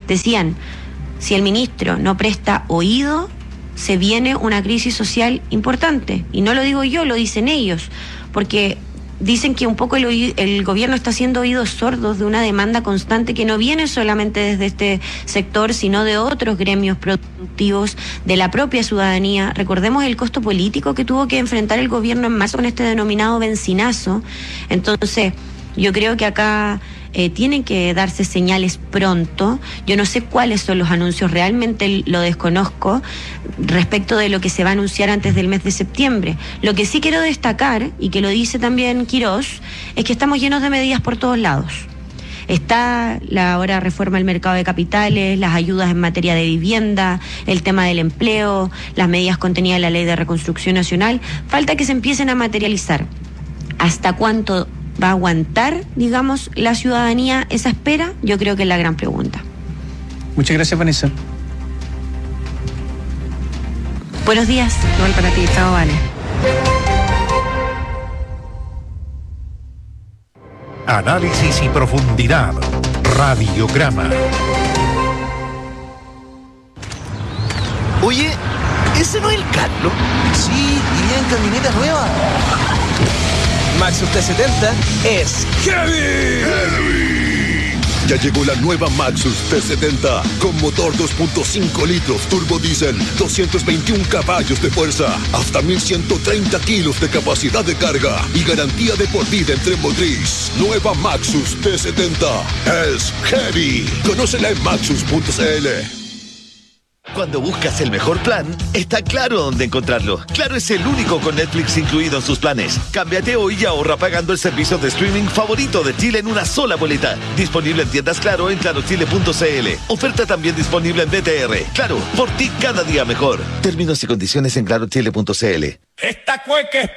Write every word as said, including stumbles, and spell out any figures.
decían, si el ministro no presta oído, se viene una crisis social importante. Y no lo digo yo, lo dicen ellos, porque dicen que un poco el, el gobierno está haciendo oídos sordos de una demanda constante que no viene solamente desde este sector, sino de otros gremios productivos, de la propia ciudadanía. Recordemos el costo político que tuvo que enfrentar el gobierno en marzo con este denominado bencinazo. Entonces, yo creo que acá eh, tienen que darse señales pronto. Yo no sé cuáles son los anuncios, realmente lo desconozco respecto de lo que se va a anunciar antes del mes de septiembre. Lo que sí quiero destacar, y que lo dice también Quirós, es que estamos llenos de medidas por todos lados. Está la ahora reforma del mercado de capitales, las ayudas en materia de vivienda, el tema del empleo, las medidas contenidas en la Ley de Reconstrucción Nacional. Falta que se empiecen a materializar. ¿Hasta cuánto va a aguantar, digamos, la ciudadanía esa espera? Yo creo que es la gran pregunta. Muchas gracias, Vanessa. Buenos días. Igual para ti, chao, Vale. Análisis y profundidad. Radiograma. Oye, ¿ese no es el Carlos? Sí, iría en camioneta nueva. Maxus T setenta es heavy. Heavy. Ya llegó la nueva Maxus T setenta con motor dos punto cinco litros turbo diésel, doscientos veintiún caballos de fuerza, hasta mil ciento treinta kilos de capacidad de carga y garantía de por vida en tren motriz. Nueva Maxus T setenta es heavy. Conócela en maxus punto c l. Cuando buscas el mejor plan, está claro dónde encontrarlo. Claro es el único con Netflix incluido en sus planes. Cámbiate hoy y ahorra pagando el servicio de streaming favorito de Chile en una sola boleta. Disponible en tiendas Claro en claro chile punto c l. Oferta también disponible en B T R. Claro, por ti cada día mejor. Términos y condiciones en claro chile punto c l. Esta cueca es